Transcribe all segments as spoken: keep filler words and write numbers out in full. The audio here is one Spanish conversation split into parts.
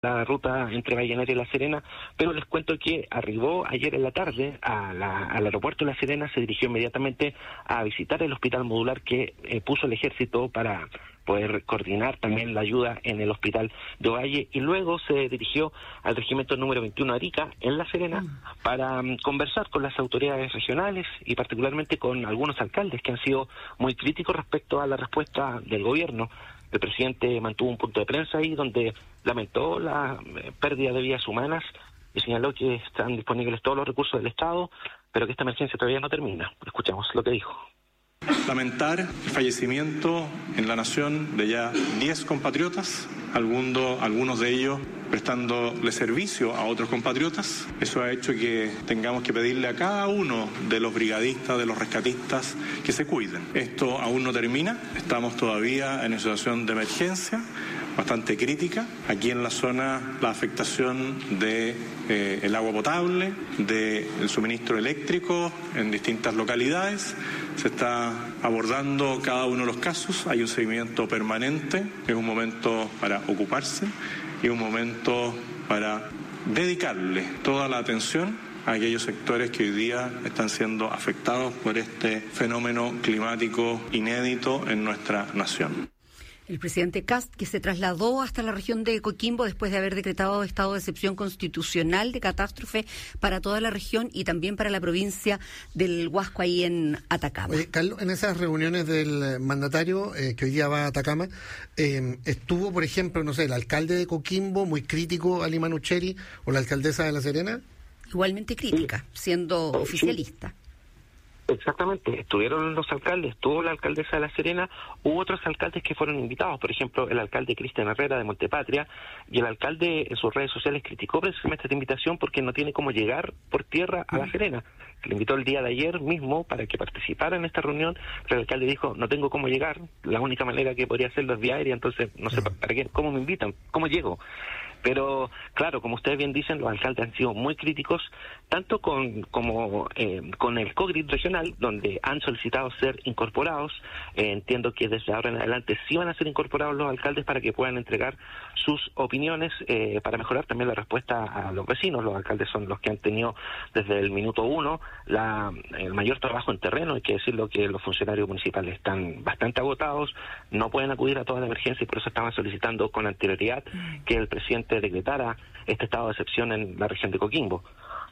la ruta entre Vallenar y La Serena, pero les cuento que arribó ayer en la tarde a la, al aeropuerto de La Serena, se dirigió inmediatamente a visitar el hospital modular que eh, puso el ejército para poder coordinar también la ayuda en el hospital de Ovalle, y luego se dirigió al regimiento número veintiuno Arica en La Serena para um, conversar con las autoridades regionales y particularmente con algunos alcaldes que han sido muy críticos respecto a la respuesta del gobierno. El presidente mantuvo un punto de prensa ahí donde lamentó la eh, pérdida de vidas humanas y señaló que están disponibles todos los recursos del Estado, pero que esta emergencia todavía no termina. Escuchamos lo que dijo. Lamentar el fallecimiento en la nación de ya diez compatriotas, algunos, algunos de ellos prestándole servicio a otros compatriotas. Eso ha hecho que tengamos que pedirle a cada uno de los brigadistas, de los rescatistas, que se cuiden. Esto aún no termina, estamos todavía en una situación de emergencia bastante crítica. Aquí en la zona la afectación de eh, el agua potable, del suministro eléctrico en distintas localidades. Se está abordando cada uno de los casos, hay un seguimiento permanente, es un momento para ocuparse y un momento para dedicarle toda la atención a aquellos sectores que hoy día están siendo afectados por este fenómeno climático inédito en nuestra nación. El presidente Kast, que se trasladó hasta la región de Coquimbo después de haber decretado estado de excepción constitucional de catástrofe para toda la región y también para la provincia del Huasco, ahí en Atacama. Oye, Carlos, en esas reuniones del mandatario eh, que hoy día va a Atacama, eh, estuvo, por ejemplo, no sé, el alcalde de Coquimbo, muy crítico a Lima Nucheri, o la alcaldesa de La Serena. Igualmente crítica, siendo oficialista. Exactamente, estuvieron los alcaldes, estuvo la alcaldesa de La Serena, hubo otros alcaldes que fueron invitados, por ejemplo, el alcalde Cristian Herrera de Montepatria, y el alcalde en sus redes sociales criticó precisamente esta invitación porque no tiene cómo llegar por tierra a La Serena. Se le invitó el día de ayer mismo para que participara en esta reunión, pero el alcalde dijo, no tengo cómo llegar, la única manera que podría hacerlo es vía aérea, entonces no sé para qué, cómo me invitan, cómo llego. Pero, claro, como ustedes bien dicen, los alcaldes han sido muy críticos, tanto con como eh, con el COGRID regional, donde han solicitado ser incorporados. Eh, entiendo que desde ahora en adelante sí van a ser incorporados los alcaldes para que puedan entregar sus opiniones, eh, para mejorar también la respuesta a los vecinos. Los alcaldes son los que han tenido desde el minuto uno la, el mayor trabajo en terreno. Hay que decirlo que los funcionarios municipales están bastante agotados, no pueden acudir a toda la emergencia y por eso estaban solicitando con anterioridad que el presidente decretara este estado de excepción en la región de Coquimbo.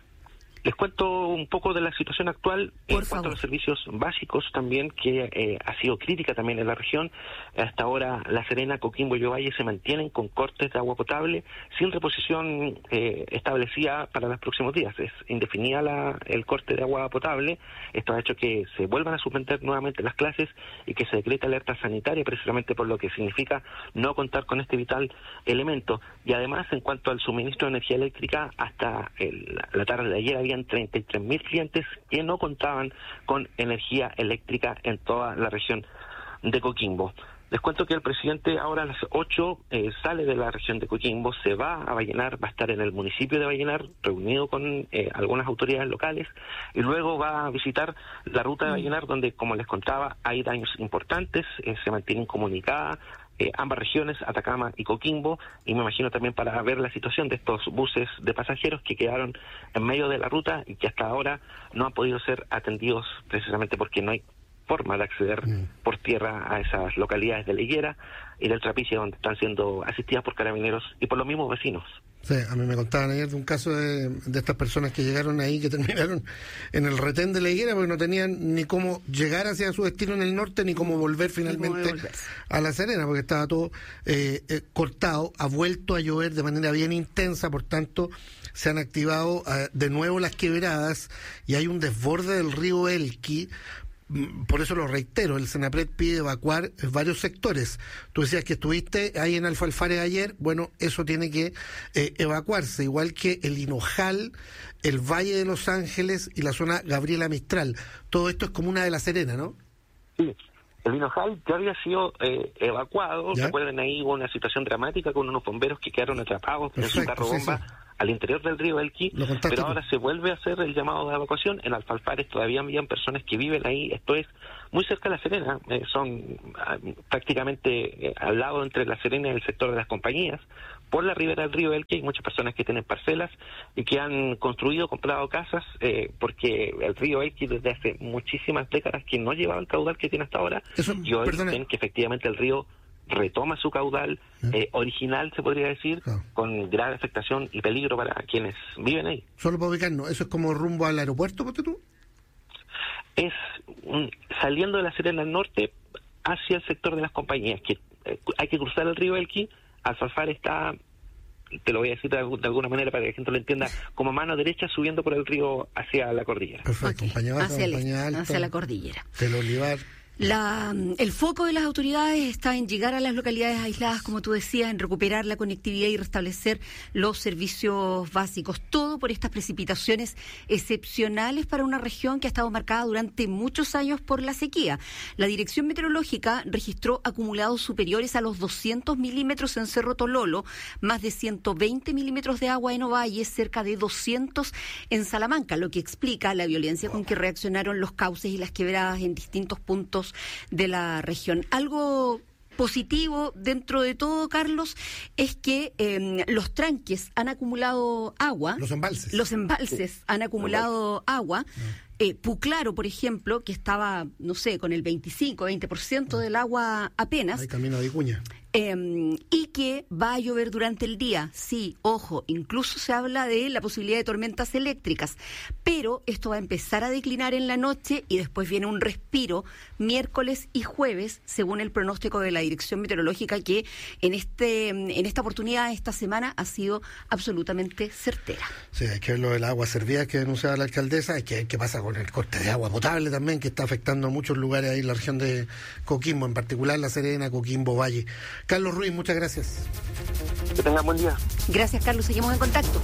Les cuento un poco de la situación actual en cuanto a los servicios básicos también, que eh, ha sido crítica también en la región. Hasta ahora La Serena, Coquimbo y Ovalle se mantienen con cortes de agua potable sin reposición eh, establecida para los próximos días. Es indefinida la, el corte de agua potable. Esto ha hecho que se vuelvan a suspender nuevamente las clases y que se decrete alerta sanitaria, precisamente por lo que significa no contar con este vital elemento. Y además, en cuanto al suministro de energía eléctrica, hasta el, la tarde de ayer había treinta y tres mil clientes que no contaban con energía eléctrica en toda la región de Coquimbo. Les cuento que el presidente ahora a las ocho eh, sale de la región de Coquimbo, se va a Vallenar, va a estar en el municipio de Vallenar reunido con eh, algunas autoridades locales y luego va a visitar la ruta de Vallenar donde, como les contaba, hay daños importantes, eh, se mantienen comunicadas Eh, ambas regiones, Atacama y Coquimbo, y me imagino también para ver la situación de estos buses de pasajeros que quedaron en medio de la ruta y que hasta ahora no han podido ser atendidos precisamente porque no hay forma de acceder mm. por tierra a esas localidades de La Higuera y del Trapiche, donde están siendo asistidas por carabineros y por los mismos vecinos. Sí, a mí me contaban ayer de un caso de, de estas personas que llegaron ahí, que terminaron en el retén de La Higuera porque no tenían ni cómo llegar hacia su destino en el norte ni cómo volver finalmente a La Serena, porque estaba todo eh, eh, cortado. Ha vuelto a llover de manera bien intensa, por tanto se han activado eh, de nuevo las quebradas y hay un desborde del río Elqui. Por eso lo reitero, el Senapred pide evacuar varios sectores. Tú decías que estuviste ahí en Alfalfare ayer, bueno, eso tiene que eh, evacuarse, igual que el Hinojal, el Valle de Los Ángeles y la zona Gabriela Mistral. Todo esto es comuna de La Serena, ¿no? Sí. El Hinojal ya había sido eh, evacuado. ¿Ya? Recuerden, ahí hubo una situación dramática con unos bomberos que quedaron atrapados en su carro bomba sí, sí. al interior del río Elqui, pero ahora se vuelve a hacer el llamado de evacuación. En Alfalfares todavía habían personas que viven ahí, esto es muy cerca de La Serena, eh, son ah, prácticamente eh, al lado entre La Serena y el sector de las compañías, por la ribera del río Elqui. Hay muchas personas que tienen parcelas y que han construido, comprado casas, eh, porque el río Elqui desde hace muchísimas décadas que no llevaba el caudal que tiene hasta ahora. Eso, y hoy perdone. ven que efectivamente el río retoma su caudal ¿Eh? Eh, original, se podría decir, claro. con grave afectación y peligro para quienes viven ahí. Solo para ubicarnos, ¿eso es como rumbo al aeropuerto, ponte tú? Es um, saliendo de La Serena al norte hacia el sector de las compañías, que eh, hay que cruzar el río Elqui. Alfalfar está, te lo voy a decir de, de alguna manera para que la gente lo entienda, como mano derecha subiendo por el río hacia la cordillera. Perfecto, okay. baja, hacia, el, alta, hacia la cordillera. El olivar. La, el foco de las autoridades está en llegar a las localidades aisladas, como tú decías, en recuperar la conectividad y restablecer los servicios básicos. Todo por estas precipitaciones excepcionales para una región que ha estado marcada durante muchos años por la sequía. La Dirección Meteorológica registró acumulados superiores a los doscientos milímetros en Cerro Tololo, más de ciento veinte milímetros de agua en Ovalle, cerca de doscientos en Salamanca, lo que explica la violencia con que reaccionaron los cauces y las quebradas en distintos puntos de la región. Algo positivo dentro de todo, Carlos, es que eh, los tranques han acumulado agua. Los embalses. Los embalses sí. han acumulado agua. No. Eh, Puclaro, por ejemplo, que estaba, no sé, con el veinticinco, veinte por ciento del agua apenas. Hay camino de Vicuña. Eh, y que va a llover durante el día. Sí, ojo, incluso se habla de la posibilidad de tormentas eléctricas, pero esto va a empezar a declinar en la noche y después viene un respiro miércoles y jueves, según el pronóstico de la Dirección Meteorológica, que en este en esta oportunidad, esta semana, ha sido absolutamente certera. Sí, hay que ver lo del agua servida que denunciaba la alcaldesa, hay que ver qué pasa con el corte de agua potable también, que está afectando a muchos lugares ahí en la región de Coquimbo, en particular La Serena, Coquimbo, Valle. Carlos Ruiz, muchas gracias. Que tengan buen día. Gracias, Carlos. Seguimos en contacto.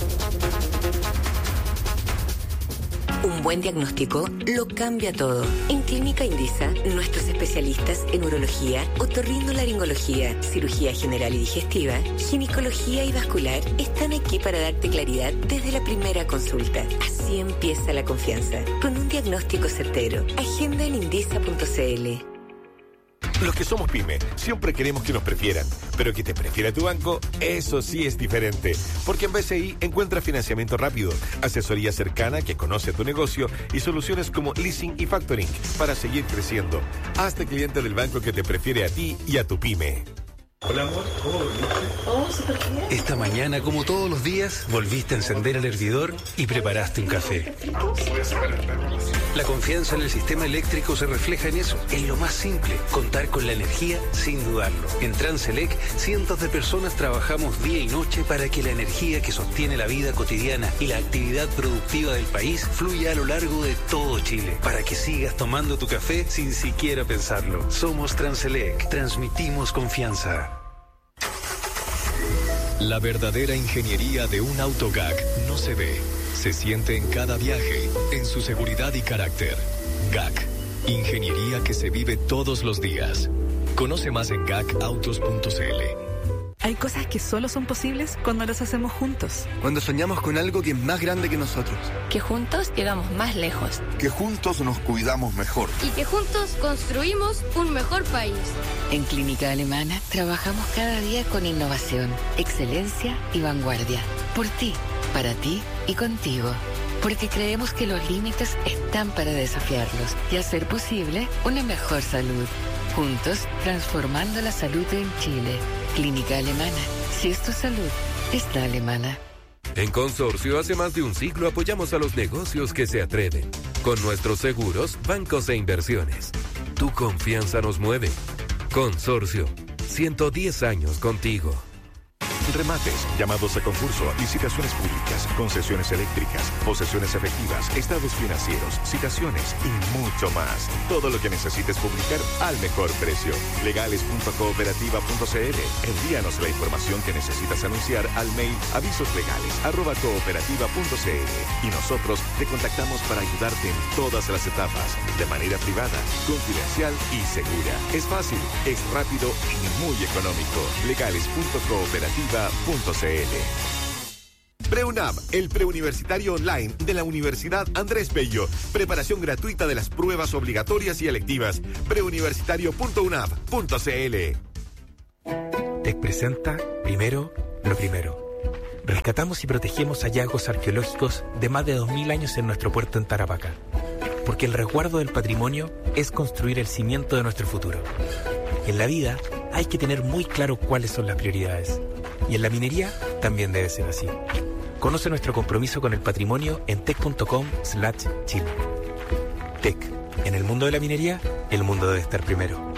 Un buen diagnóstico lo cambia todo. En Clínica Indisa, nuestros especialistas en urología, otorrinolaringología, cirugía general y digestiva, ginecología y vascular están aquí para darte claridad desde la primera consulta. Así empieza la confianza, con un diagnóstico certero. Agenda en indisa punto c l. Los que somos pyme siempre queremos que nos prefieran, pero que te prefiera tu banco, eso sí es diferente. Porque en B C I encuentras financiamiento rápido, asesoría cercana que conoce tu negocio y soluciones como leasing y factoring para seguir creciendo. Hazte cliente del banco que te prefiere a ti y a tu pyme. Hola amor, ¿cómo dormiste? Oh, súper bien. Esta mañana, como todos los días, volviste a encender el hervidor y preparaste un café. La confianza en el sistema eléctrico se refleja en eso, en lo más simple, contar con la energía sin dudarlo. En Transelec, cientos de personas trabajamos día y noche para que la energía que sostiene la vida cotidiana y la actividad productiva del país fluya a lo largo de todo Chile, para que sigas tomando tu café sin siquiera pensarlo. Somos Transelec, transmitimos confianza. La verdadera ingeniería de un auto G A C no se ve, se siente en cada viaje, en su seguridad y carácter. G A C, ingeniería que se vive todos los días. Conoce más en gac autos punto c l. Hay cosas que solo son posibles cuando las hacemos juntos. Cuando soñamos con algo que es más grande que nosotros. Que juntos llegamos más lejos. Que juntos nos cuidamos mejor. Y que juntos construimos un mejor país. En Clínica Alemana trabajamos cada día con innovación, excelencia y vanguardia. Por ti, para ti y contigo. Porque creemos que los límites están para desafiarlos y hacer posible una mejor salud. Juntos, transformando la salud en Chile. Clínica Alemana. Si es tu salud, es la alemana. En Consorcio, hace más de un siglo apoyamos a los negocios que se atreven. Con nuestros seguros, bancos e inversiones. Tu confianza nos mueve. Consorcio. ciento diez años contigo. Remates, llamados a concurso, licitaciones públicas, concesiones eléctricas, posesiones efectivas, estados financieros, citaciones y mucho más. Todo lo que necesites publicar al mejor precio. legales punto cooperativa punto c l. Envíanos la información que necesitas anunciar al mail avisoslegales arroba cooperativa punto c l y nosotros te contactamos para ayudarte en todas las etapas, de manera privada, confidencial y segura. Es fácil, es rápido y muy económico. legales punto cooperativa punto c l. PreUNAV, el preuniversitario online de la Universidad Andrés Bello. Preparación gratuita de las pruebas obligatorias y electivas. preuniversitario punto unav punto c l. Tec presenta Primero, lo primero. Rescatamos y protegemos hallazgos arqueológicos de más de dos mil años en nuestro puerto en Tarapacá. Porque el resguardo del patrimonio es construir el cimiento de nuestro futuro. En la vida hay que tener muy claro cuáles son las prioridades. Y en la minería también debe ser así. Conoce nuestro compromiso con el patrimonio en tec punto com slash chile. Tec. En el mundo de la minería, el mundo debe estar primero.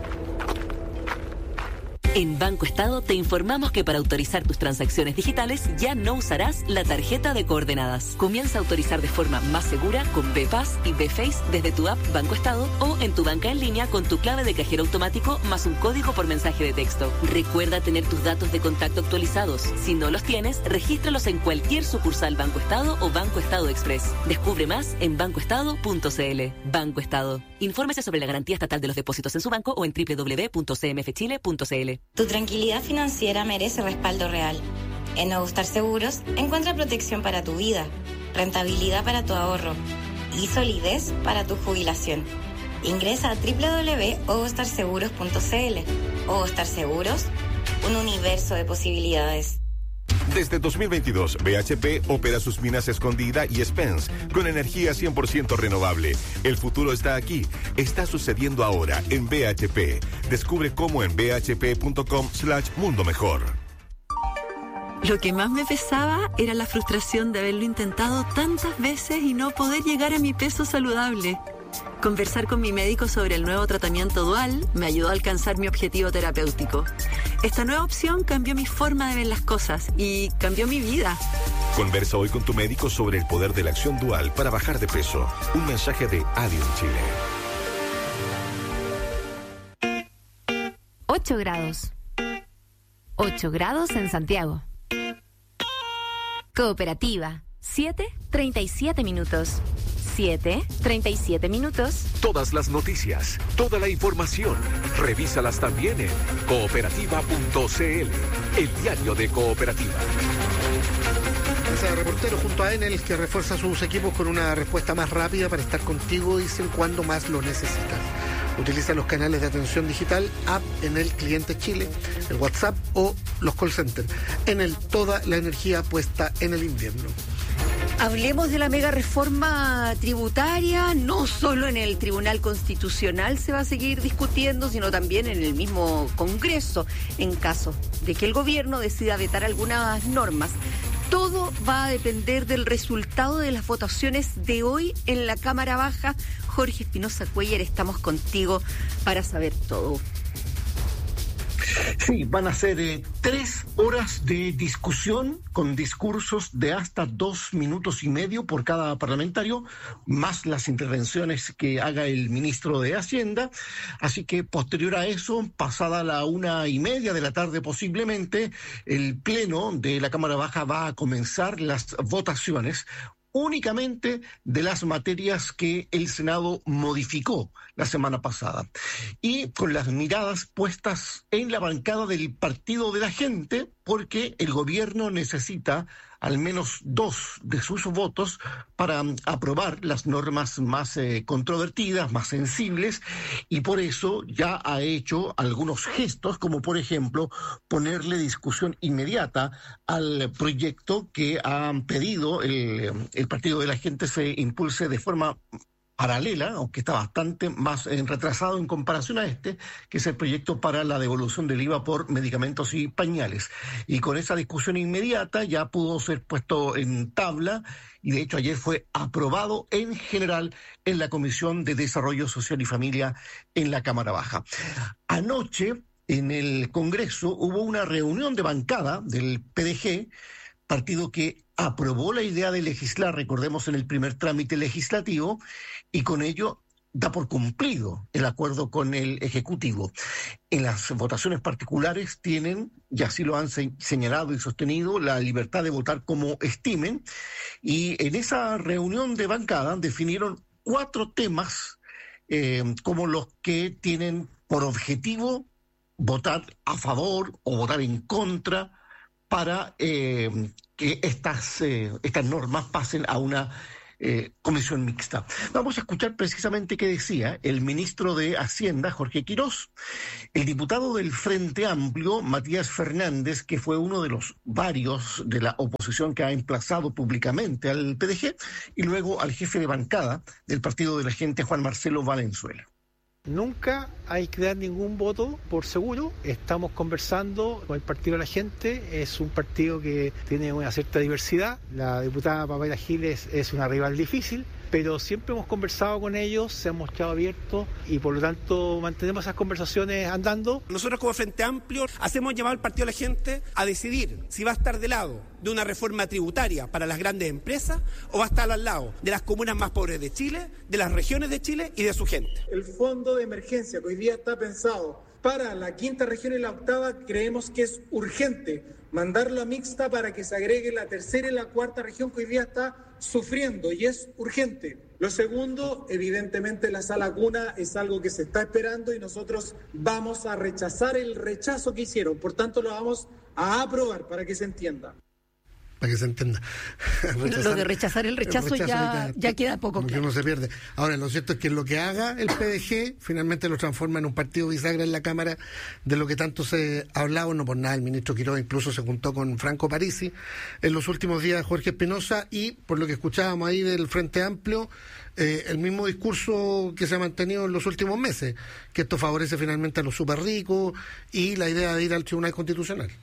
En Banco Estado te informamos que para autorizar tus transacciones digitales ya no usarás la tarjeta de coordenadas. Comienza a autorizar de forma más segura con B-Pass y B-Face desde tu app Banco Estado o en tu banca en línea con tu clave de cajero automático más un código por mensaje de texto. Recuerda tener tus datos de contacto actualizados. Si no los tienes, regístralos en cualquier sucursal Banco Estado o Banco Estado Express. Descubre más en banco estado punto c l. Banco Estado. Infórmese sobre la garantía estatal de los depósitos en su banco o en doble u doble u doble u punto c m f chile punto c l. Tu tranquilidad financiera merece respaldo real. En Nuevo Star Seguros encuentra protección para tu vida, rentabilidad para tu ahorro y solidez para tu jubilación. Ingresa a doble u doble u doble u punto ogostar seguros punto c l. Ogostar Seguros, un universo de posibilidades. Desde dos mil veintidós, B H P opera sus minas Escondida y Spence con energía cien por ciento renovable. El futuro está aquí. Está sucediendo ahora en B H P. Descubre cómo en b h p punto com slash mundo mejor. Lo que más me pesaba era la frustración de haberlo intentado tantas veces y no poder llegar a mi peso saludable. Conversar con mi médico sobre el nuevo tratamiento dual me ayudó a alcanzar mi objetivo terapéutico. Esta nueva opción cambió mi forma de ver las cosas y cambió mi vida. Conversa hoy con tu médico sobre el poder de la acción dual para bajar de peso. Un mensaje de Adium Chile. ocho grados. ocho grados en Santiago. Cooperativa. siete, treinta y siete minutos. siete, treinta y siete minutos. Todas las noticias, toda la información, revísalas también en cooperativa punto c l, el diario de Cooperativa. Ese reportero junto a Enel que refuerza sus equipos con una respuesta más rápida para estar contigo, dicen, cuando más lo necesitas. Utiliza los canales de atención digital, app Enel Cliente Chile, el WhatsApp o los call centers. Enel, toda la energía puesta en el invierno. Hablemos de la mega reforma tributaria. No solo en el Tribunal Constitucional se va a seguir discutiendo, sino también en el mismo Congreso, en caso de que el gobierno decida vetar algunas normas. Todo va a depender del resultado de las votaciones de hoy en la Cámara Baja. Jorge Espinosa Cuellar, estamos contigo para saber todo. Sí, van a ser eh, tres horas de discusión con discursos de hasta dos minutos y medio por cada parlamentario, más las intervenciones que haga el ministro de Hacienda. Así que posterior a eso, pasada la una y media de la tarde posiblemente, el pleno de la Cámara Baja va a comenzar las votaciones únicamente de las materias que el Senado modificó la semana pasada. Y con las miradas puestas en la bancada del Partido de la Gente, porque el gobierno necesita al menos dos de sus votos para um, aprobar las normas más eh, controvertidas, más sensibles, y por eso ya ha hecho algunos gestos, como por ejemplo ponerle discusión inmediata al proyecto que ha pedido el, el Partido de la Gente se impulse de forma paralela, aunque está bastante más eh, retrasado en comparación a este, que es el proyecto para la devolución del I V A por medicamentos y pañales. Y con esa discusión inmediata ya pudo ser puesto en tabla, y de hecho ayer fue aprobado en general en la Comisión de Desarrollo Social y Familia en la Cámara Baja. Anoche en el Congreso hubo una reunión de bancada del P D G, partido que aprobó la idea de legislar, recordemos, en el primer trámite legislativo, y con ello da por cumplido el acuerdo con el Ejecutivo. En las votaciones particulares tienen, y así lo han se- señalado y sostenido, la libertad de votar como estimen, y en esa reunión de bancada definieron cuatro temas eh, como los que tienen por objetivo votar a favor o votar en contra para eh, que estas, eh, estas normas pasen a una eh, comisión mixta. Vamos a escuchar precisamente qué decía el ministro de Hacienda, Jorge Quirós, el diputado del Frente Amplio, Matías Fernández, que fue uno de los varios de la oposición que ha emplazado públicamente al P D G, y luego al jefe de bancada del Partido de la Gente, Juan Marcelo Valenzuela. Nunca hay que dar ningún voto por seguro. Estamos conversando con el Partido de la Gente. Es un partido que tiene una cierta diversidad. La diputada Pamela Giles es una rival difícil, pero siempre hemos conversado con ellos, se han mostrado abiertos y por lo tanto mantenemos esas conversaciones andando. Nosotros como Frente Amplio hacemos llamado al Partido de la Gente a decidir si va a estar del lado de una reforma tributaria para las grandes empresas o va a estar al lado de las comunas más pobres de Chile, de las regiones de Chile y de su gente. El fondo de emergencia que hoy día está pensado para la quinta región y la octava, creemos que es urgente mandarlo a mixta para que se agregue la tercera y la cuarta región que hoy día está sufriendo y es urgente. Lo segundo, evidentemente la sala cuna es algo que se está esperando y nosotros vamos a rechazar el rechazo que hicieron, por tanto lo vamos a aprobar para que se entienda. Para que se entienda. Rechazar, lo de rechazar el rechazo, el rechazo ya, ya, ya queda poco claro. No se pierde. Ahora, lo cierto es que lo que haga el P D G finalmente lo transforma en un partido bisagra en la Cámara, de lo que tanto se ha hablado. No por nada, el ministro Quirós incluso se juntó con Franco Parisi en los últimos días, Jorge Espinosa, y por lo que escuchábamos ahí del Frente Amplio, eh, el mismo discurso que se ha mantenido en los últimos meses, que esto favorece finalmente a los super ricos y la idea de ir al Tribunal Constitucional.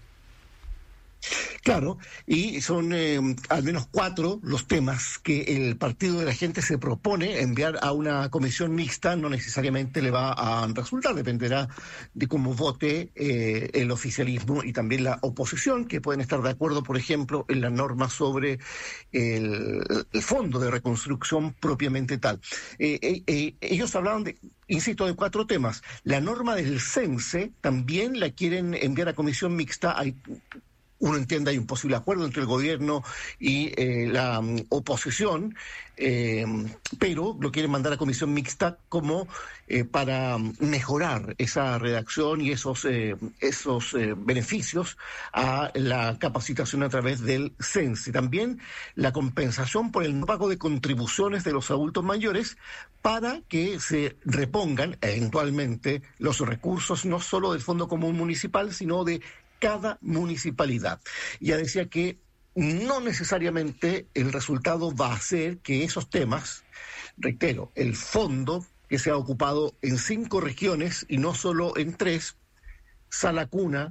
Claro, y son eh, al menos cuatro los temas que el Partido de la Gente se propone enviar a una comisión mixta. No necesariamente le va a resultar, dependerá de cómo vote eh, el oficialismo y también la oposición, que pueden estar de acuerdo, por ejemplo, en la norma sobre el, el fondo de reconstrucción propiamente tal. Eh, eh, eh, ellos hablaban de... Insisto, de cuatro temas. La norma del CENSE también la quieren enviar a comisión mixta. Hay... Uno entiende, hay un posible acuerdo entre el gobierno y eh, la um, oposición, eh, pero lo quieren mandar a comisión mixta como eh, para mejorar esa redacción y esos, eh, esos eh, beneficios a la capacitación a través del CENSE. También la compensación por el no pago de contribuciones de los adultos mayores para que se repongan eventualmente los recursos no solo del Fondo Común Municipal, sino de cada municipalidad. Ya decía que no necesariamente el resultado va a ser que esos temas, reitero, el fondo que se ha ocupado en cinco regiones y no solo en tres, sala cuna,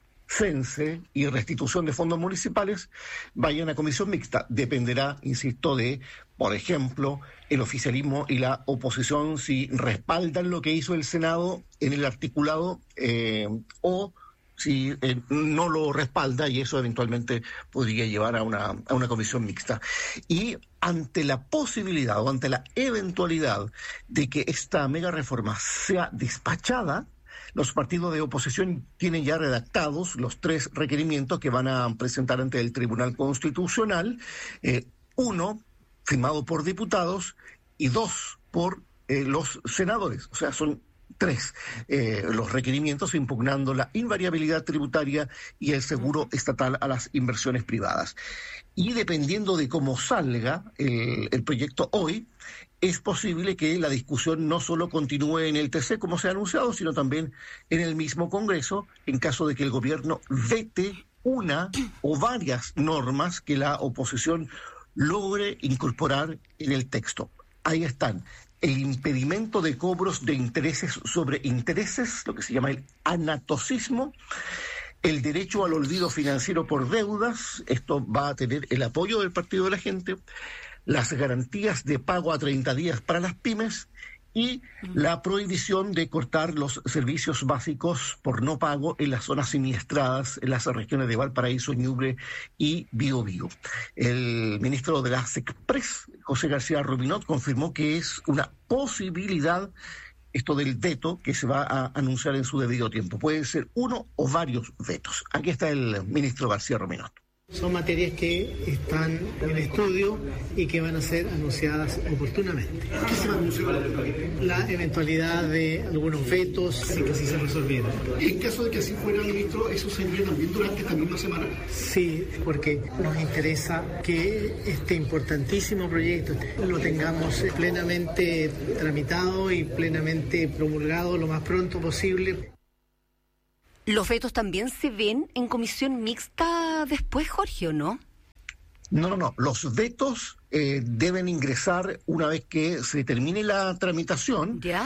CENSE y restitución de fondos municipales, vayan a comisión mixta. Dependerá, insisto, de, por ejemplo, el oficialismo y la oposición si respaldan lo que hizo el Senado en el articulado eh, o si eh, no lo respalda, y eso eventualmente podría llevar a una, a una comisión mixta. Y ante la posibilidad o ante la eventualidad de que esta mega reforma sea despachada, los partidos de oposición tienen ya redactados los tres requerimientos que van a presentar ante el Tribunal Constitucional, eh, uno firmado por diputados y dos por eh, los senadores, o sea, son Tres, eh, los requerimientos impugnando la invariabilidad tributaria y el seguro estatal a las inversiones privadas. Y dependiendo de cómo salga el, el proyecto hoy, es posible que la discusión no solo continúe en el T C como se ha anunciado, sino también en el mismo Congreso, en caso de que el gobierno vete una o varias normas que la oposición logre incorporar en el texto. Ahí están. El impedimento de cobros de intereses sobre intereses, lo que se llama el anatocismo, el derecho al olvido financiero por deudas, esto va a tener el apoyo del Partido de la Gente, las garantías de pago a treinta días para las pymes y la prohibición de cortar los servicios básicos por no pago en las zonas siniestradas, en las regiones de Valparaíso, Ñuble y Biobío. El ministro de la SECPRES, José García Rovinot, confirmó que es una posibilidad esto del veto que se va a anunciar en su debido tiempo. Puede ser uno o varios vetos. Aquí está el ministro García Rovinot. Son materias que están en estudio y que van a ser anunciadas oportunamente. ¿Qué se va a anunciar oportunamente? La eventualidad de algunos vetos, si que así se resolvieran. En caso de que así fuera, ministro, ¿eso sería también durante esta misma semana? Sí, porque nos interesa que este importantísimo proyecto lo tengamos plenamente tramitado y plenamente promulgado lo más pronto posible. ¿Los vetos también se ven en comisión mixta después, Jorge, o no? No, no, no. Los vetos eh, deben ingresar una vez que se termine la tramitación. ¿Ya?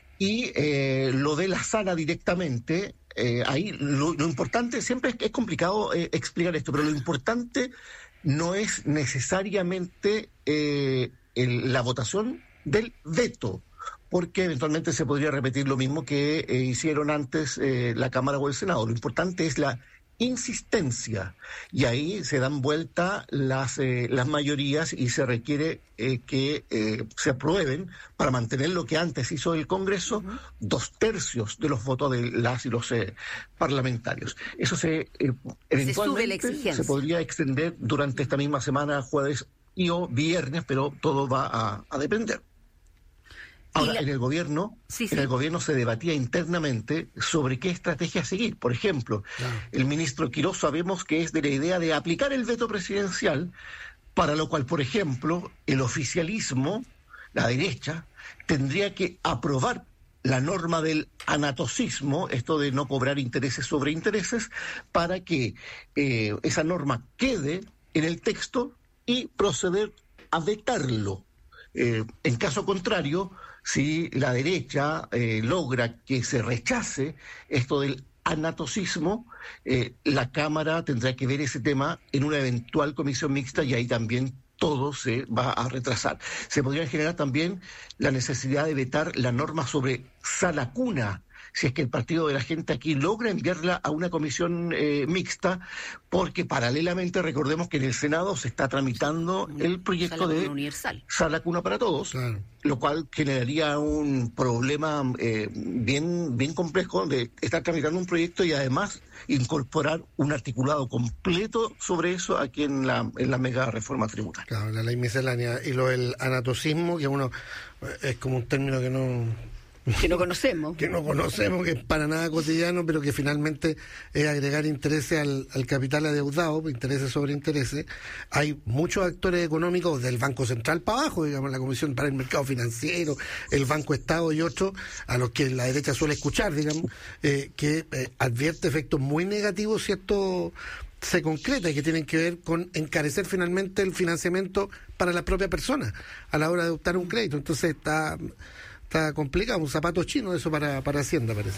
Y eh, lo de la sala directamente, eh, ahí lo, lo importante, siempre es, es complicado eh, explicar esto, pero lo importante no es necesariamente eh, el, la votación del veto, porque eventualmente se podría repetir lo mismo que eh, hicieron antes eh, la Cámara o el Senado. Lo importante es la insistencia, y ahí se dan vuelta las, eh, las mayorías y se requiere eh, que eh, se aprueben, para mantener lo que antes hizo el Congreso, uh-huh. dos tercios de los votos de las y los eh, parlamentarios. Eso se eh, eventualmente se, se podría extender durante esta misma semana, jueves y o viernes, pero todo va a, a depender. Ahora, la... en el gobierno, sí, sí. en el gobierno se debatía internamente sobre qué estrategia seguir. Por ejemplo, claro. el ministro Quirós sabemos que es de la idea de aplicar el veto presidencial, para lo cual, por ejemplo, el oficialismo, la derecha, tendría que aprobar la norma del anatocismo, esto de no cobrar intereses sobre intereses, para que eh, esa norma quede en el texto y proceder a vetarlo. Eh, en caso contrario, si la derecha eh, logra que se rechace esto del anatocismo, eh, la Cámara tendrá que ver ese tema en una eventual comisión mixta, y ahí también todo se va a retrasar. Se podría generar también la necesidad de vetar la norma sobre sala cuna, si es que el Partido de la Gente aquí logra enviarla a una comisión eh, mixta, porque paralelamente recordemos que en el Senado se está tramitando el proyecto sala de universal. Sala Cuna para Todos, claro. lo cual generaría un problema eh, bien, bien complejo de estar tramitando un proyecto y además incorporar un articulado completo sobre eso aquí en la, en la mega reforma tributaria. Claro, la ley miscelánea. Y lo del anatocismo, que uno es como un término que no... Que no conocemos. que no conocemos, que es para nada cotidiano, pero que finalmente es agregar intereses al, al capital adeudado, intereses sobre intereses. Hay muchos actores económicos, del Banco Central para abajo, digamos, la Comisión para el Mercado Financiero, el Banco Estado y otros, a los que la derecha suele escuchar, digamos, eh, que eh, advierte efectos muy negativos si esto se concreta, y que tienen que ver con encarecer finalmente el financiamiento para la propia persona a la hora de adoptar un crédito. Entonces está... Está complicado, un zapato chino eso para, para Hacienda, parece.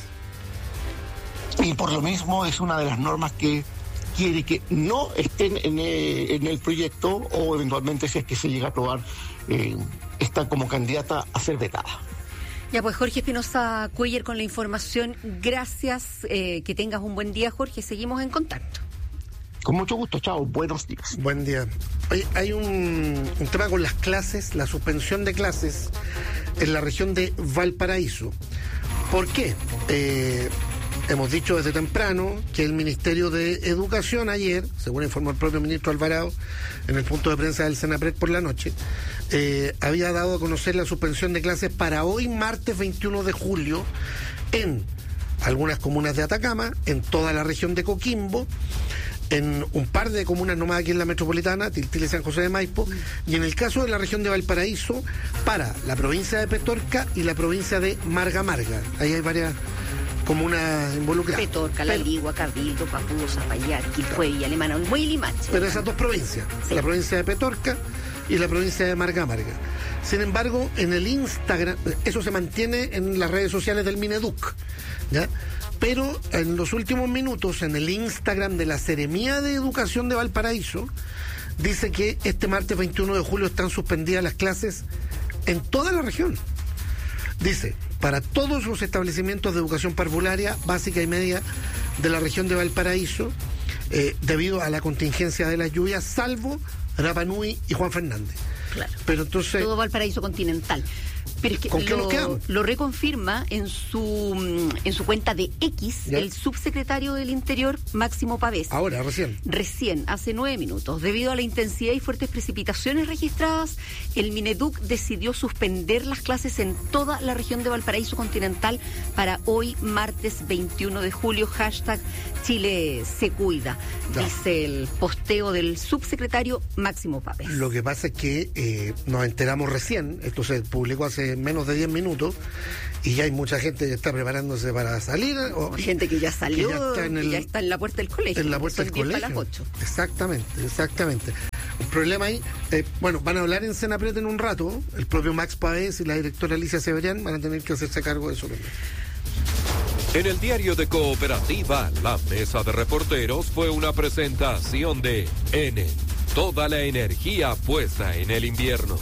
Y por lo mismo es una de las normas que quiere que no estén en el, en el proyecto, o eventualmente, si es que se llega a aprobar, eh, está como candidata a ser vetada. Ya pues, Jorge Espinosa Cuellar con la información. Gracias, eh, que tengas un buen día, Jorge. Seguimos en contacto. Con mucho gusto, chao, buenos días. Buen día. Oye, hay un, un tema con las clases, la suspensión de clases en la región de Valparaíso. ¿Por qué? Eh, hemos dicho desde temprano que el Ministerio de Educación ayer, según informó el propio ministro Alvarado en el punto de prensa del Senapred por la noche, eh, había dado a conocer la suspensión de clases para hoy, martes veintiuno de julio, en algunas comunas de Atacama, en toda la región de Coquimbo, en un par de comunas nomás aquí en la metropolitana, Tiltil y San José de Maipo, y en el caso de la región de Valparaíso, para la provincia de Petorca y la provincia de Marga Marga. Ahí hay varias comunas involucradas. Petorca, La Ligua, Cabildo, Papudo, Zapallar, Quilpué, Alemana, Olmué y Limache. Pero esas dos provincias, sí. La provincia de Petorca y la provincia de Marga Marga. Sin embargo, en el Instagram, eso se mantiene en las redes sociales del Mineduc, ¿ya? Pero en los últimos minutos, en el Instagram de la Seremía de Educación de Valparaíso, dice que este martes veintiuno de julio están suspendidas las clases en toda la región. Dice, para todos los establecimientos de educación parvularia, básica y media de la región de Valparaíso, eh, debido a la contingencia de las lluvias, salvo Rapa Nui y Juan Fernández. Claro. Pero entonces... Todo Valparaíso continental. Pero es que ¿Con qué lo, nos quedamos? lo reconfirma en su en su cuenta de X, ¿ya?, el subsecretario del Interior, Máximo Pavés. Ahora, recién. Recién, hace nueve minutos. Debido a la intensidad y fuertes precipitaciones registradas, el Mineduc decidió suspender las clases en toda la región de Valparaíso continental para hoy, martes veintiuno de julio. Hashtag Chile se cuida, ya, dice el posteo del subsecretario Máximo Pavés. Lo que pasa es que eh, nos enteramos recién, esto se publicó hace menos de diez minutos, y ya hay mucha gente que está preparándose para salir. O gente que ya salió, que ya está en, el, ya está en la puerta del colegio. En la puerta del colegio. Para las ocho. Exactamente, exactamente. Un problema ahí, eh, bueno, van a hablar en Senapred en un rato, el propio Max Pavés y la directora Alicia Severian van a tener que hacerse cargo de eso también. En el diario de Cooperativa, la mesa de reporteros fue una presentación de Enel. Toda la energía puesta en el invierno.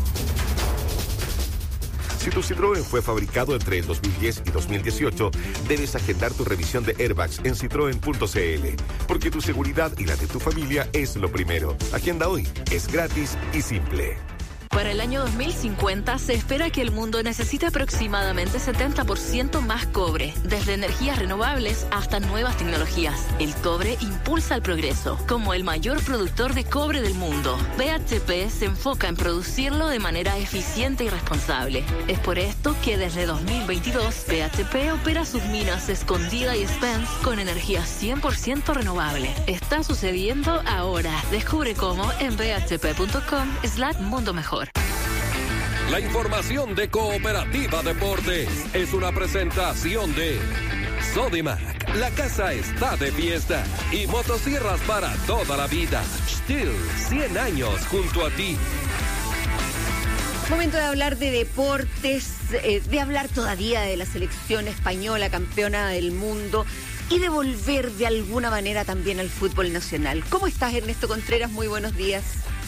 Si tu Citroën fue fabricado entre el dos mil diez y dos mil dieciocho, debes agendar tu revisión de airbags en citroen punto c l, porque tu seguridad y la de tu familia es lo primero. Agenda hoy, es gratis y simple. Para el año dos mil cincuenta se espera que el mundo necesite aproximadamente setenta por ciento más cobre, desde energías renovables hasta nuevas tecnologías. El cobre impulsa el progreso. Como el mayor productor de cobre del mundo, B H P se enfoca en producirlo de manera eficiente y responsable. Es por esto que desde dos mil veintidós B H P opera sus minas Escondida y Spence con energía cien por ciento renovable. Está sucediendo ahora. Descubre cómo en b h p punto com slash mundo mejor. La información de Cooperativa Deportes es una presentación de Sodimac. La casa está de fiesta y motosierras para toda la vida. Stihl, cien años junto a ti. Momento de hablar de deportes, eh, de hablar todavía de la selección española, campeona del mundo, y de volver de alguna manera también al fútbol nacional. ¿Cómo estás, Ernesto Contreras? Muy buenos días.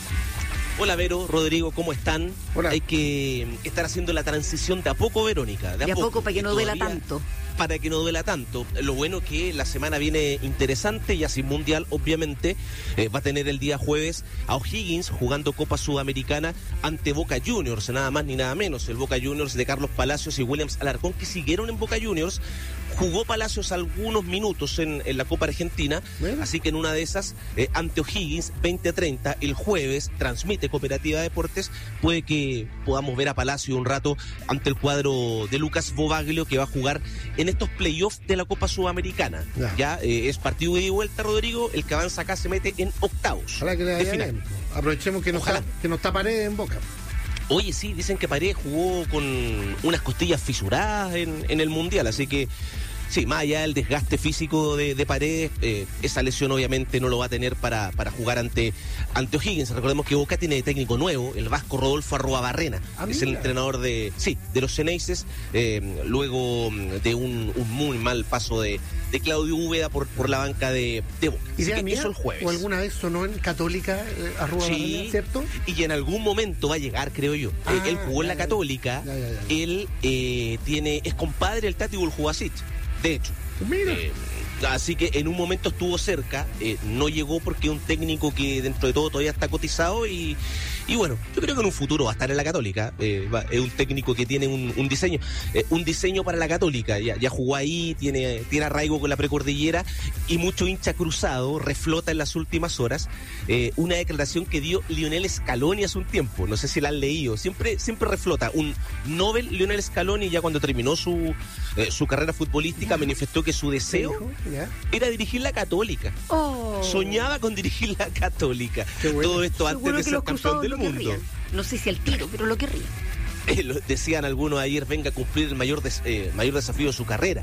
Hola Vero, Rodrigo, ¿cómo están? Hola. Hay que estar haciendo la transición de a poco, Verónica. De a, de a poco, poco, para que no duela tanto. Para que no duela tanto. Lo bueno que la semana viene interesante, ya sin mundial, obviamente. Eh, va a tener el día jueves a O'Higgins jugando Copa Sudamericana ante Boca Juniors, nada más ni nada menos. El Boca Juniors de Carlos Palacios y Williams Alarcón, que siguieron en Boca Juniors. Jugó Palacios algunos minutos en, en la Copa Argentina, bueno. Así que en una de esas, eh, ante O'Higgins, veinte treinta, el jueves, transmite Cooperativa Deportes, puede que podamos ver a Palacio un rato ante el cuadro de Lucas Bobaglio, que va a jugar en estos playoffs de la Copa Sudamericana. Ya, ya eh, es partido de ida y vuelta, Rodrigo, el que avanza acá se mete en octavos. Ojalá que le vaya bien. Aprovechemos que no, está, que no está Paredes en Boca. Oye, sí, dicen que Paredes jugó con unas costillas fisuradas en, en el Mundial, así que sí, más allá del desgaste físico de, de Paredes, eh, esa lesión obviamente no lo va a tener para, para jugar ante, ante O'Higgins. Recordemos que Boca tiene técnico nuevo, el vasco Rodolfo Arruabarrena, ah, es el entrenador de sí de los Ceneices, eh, luego de un, un muy mal paso de, de Claudio Úbeda por, por la banca de, de Boca. ¿Y de eso el jueves? ¿O alguna vez sonó en Católica eh, Arruabarrena, sí, cierto? Y en algún momento va a llegar, creo yo. Ah, eh, él jugó en la Católica, ya, ya, ya. él eh, tiene es compadre del Tati Buljubasic. De hecho, Mira. Eh, así que en un momento estuvo cerca, eh, no llegó porque es un técnico que dentro de todo todavía está cotizado y, y bueno, yo creo que en un futuro va a estar en la Católica. Eh, va, es un técnico que tiene un, un diseño, eh, un diseño para la Católica. Ya, ya jugó ahí, tiene, tiene arraigo con la precordillera y mucho hincha cruzado reflota en las últimas horas eh, una declaración que dio Lionel Scaloni hace un tiempo. No sé si la han leído. Siempre, siempre reflota un Nobel Lionel Scaloni ya cuando terminó su eh, su carrera futbolística manifestó que su deseo ¿Ya? era dirigir la Católica. Oh. Soñaba con dirigir la Católica. Bueno. Todo esto antes Seguro de ser campeón del mundo. Querrían. No sé si al tiro, pero lo querría. Eh, lo decían algunos ayer, venga a cumplir el mayor, des, eh, mayor desafío de su carrera.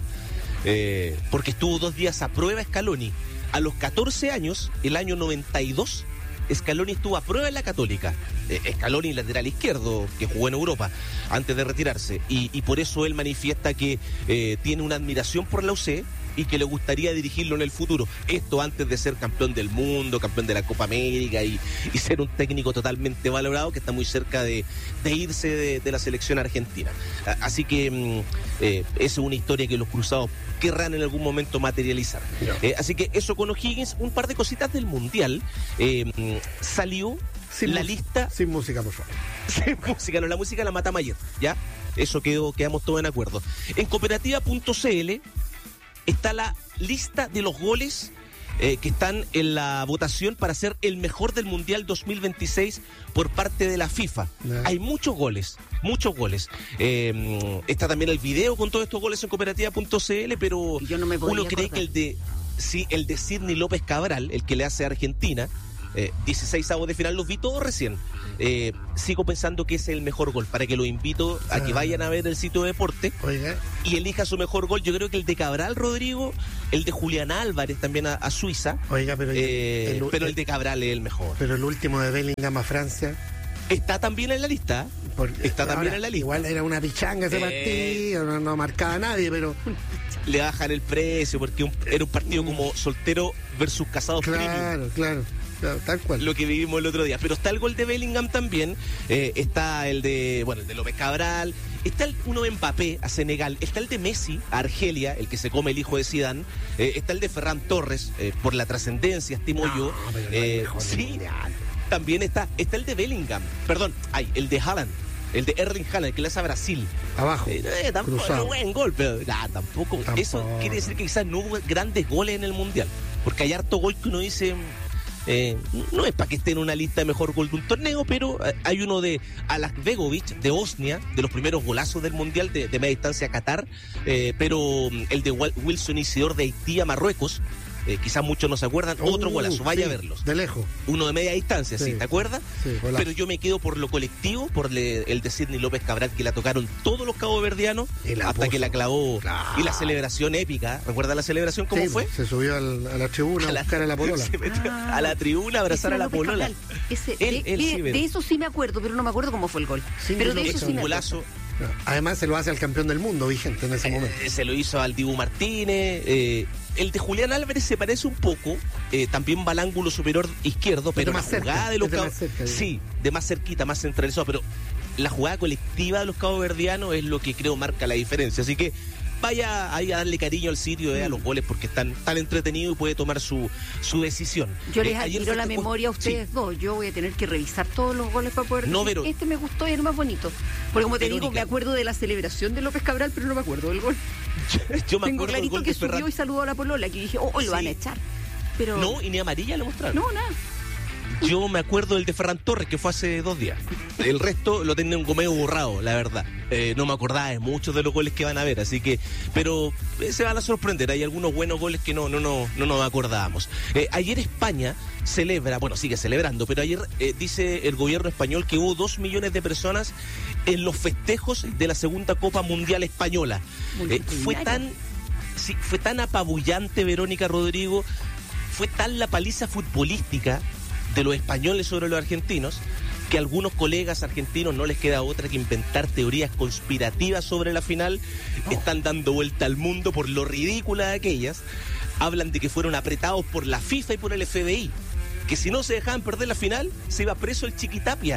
Eh, porque estuvo dos días a prueba Scaloni. A los catorce años, el año noventa y dos, Scaloni estuvo a prueba en la Católica. Eh, Scaloni, lateral izquierdo, que jugó en Europa antes de retirarse. Y, y por eso él manifiesta que eh, tiene una admiración por la U C y que le gustaría dirigirlo en el futuro. Esto antes de ser campeón del mundo, campeón de la Copa América y, y ser un técnico totalmente valorado que está muy cerca de, de irse de, de la selección argentina. Así que eh, es una historia que los cruzados querrán en algún momento materializar. Eh, así que eso con O'Higgins, un par de cositas del Mundial. Eh, salió Sin la mus- lista... Sin música, por favor. Sin música, no, la música la mata Mayer, ¿ya? Eso quedó, quedamos todos en acuerdo. En cooperativa punto c l está la lista de los goles eh, que están en la votación para ser el mejor del Mundial dos mil veintiséis por parte de la FIFA. Yeah. Hay muchos goles, muchos goles. Eh, está también el video con todos estos goles en cooperativa punto c l, pero yo no me uno cree acordar. que el de, sí, el de Sidney López Cabral, el que le hace a Argentina, Eh, dieciséis avos de final, los vi todos recién. Eh, sigo pensando que es el mejor gol, para que lo invito a que vayan a ver el sitio de deporte. Oiga. Y elija su mejor gol. Yo creo que el de Cabral, Rodrigo, el de Julián Álvarez también a, a Suiza. Oiga, pero, eh, el, pero el de Cabral es el mejor. Pero el último de Bellingham a Francia está también en la lista. Porque, está también ahora, en la lista. Igual era una pichanga ese eh, partido, no, no marcaba a nadie, pero le bajan el precio porque un, era un partido como soltero versus casados claro, premium. claro. Tal cual. Lo que vivimos el otro día. Pero está el gol de Bellingham también. Eh, está el de, bueno, el de López Cabral. Está el, uno de Mbappé a Senegal. Está el de Messi a Argelia, el que se come el hijo de Zidane. Eh, está el de Ferran Torres, eh, por la trascendencia, estimo no, yo. Pero no Eh, mejor sí, también está. Está el de Bellingham. Perdón, hay el de Haaland. El de Erling Haaland, el que le hace a Brasil. Abajo. Eh, eh, tampoco es un buen gol, pero nah, tampoco. tampoco. Eso quiere decir que quizás no hubo grandes goles en el Mundial. Porque hay harto gol que uno dice... Eh, no es para que esté en una lista de mejor gol de un torneo, pero eh, hay uno de Alakbegovic de Bosnia, de los primeros golazos del Mundial de, de media distancia a Qatar, eh, pero el de Wilson Isidor de Haití a Marruecos, eh, quizás muchos no se acuerdan, uh, otro golazo, vaya sí, a verlos. De lejos. Uno de media distancia, sí, ¿sí te acuerdas? Sí, pero yo me quedo por lo colectivo, por le, el de Sidney López Cabral, que la tocaron todos los caboverdianos hasta puso. que la clavó. Claro. Y la celebración épica, ¿recuerda la celebración cómo sí, fue? Se subió al, a la tribuna a, la, a buscar a la polola. Ah, a la tribuna a abrazar a la polola. Ese, él, de, él, sí, de, de eso sí me acuerdo, pero no me acuerdo cómo fue el gol. Sí, pero de eso sí un me golazo. Además se lo hace al campeón del mundo vigente en ese eh, momento. Se lo hizo al Dibu Martínez. Eh, el de Julián Álvarez se parece un poco, eh, también va al ángulo superior izquierdo, pero, pero la cerca, jugada de los de cabos, sí, de más cerquita, más centralizado, pero la jugada colectiva de los caboverdianos es lo que creo marca la diferencia. Así que vaya ahí a darle cariño al sitio, eh, a los goles, porque están tan entretenidos y puede tomar su, su decisión. Yo les eh, admiro la memoria a ustedes sí. dos. Yo voy a tener que revisar todos los goles para poder no, decir, pero, este me gustó y es el más bonito. Porque como te Verónica. digo, me acuerdo de la celebración de López Cabral, pero no me acuerdo del gol. Yo, yo me Tengo acuerdo clarito del gol que de subió Ferran. y saludó a la polola, que dije, oh, hoy sí. lo van a echar. Pero... No, y ni amarilla le mostraron. No, nada. Yo me acuerdo del de Ferran Torres, que fue hace dos días. El resto lo tenía un gomeo borrado, la verdad. Eh, no me acordaba de muchos de los goles que van a ver, así que... Pero eh, se van a sorprender, hay algunos buenos goles que no, no, no, no nos acordábamos. Eh, ayer España celebra, bueno, sigue celebrando, pero ayer eh, dice el gobierno español que hubo dos millones de personas en los festejos de la segunda Copa Mundial Española. Eh, fue tan... Sí, fue tan apabullante, Verónica, Rodrigo, fue tan la paliza futbolística de los españoles sobre los argentinos, que a algunos colegas argentinos no les queda otra que inventar teorías conspirativas sobre la final. Oh. Están dando vuelta al mundo por lo ridícula de aquellas. Hablan de que fueron apretados por la FIFA y por el F B I, que si no se dejaban perder la final, se iba preso el Chiquitapia.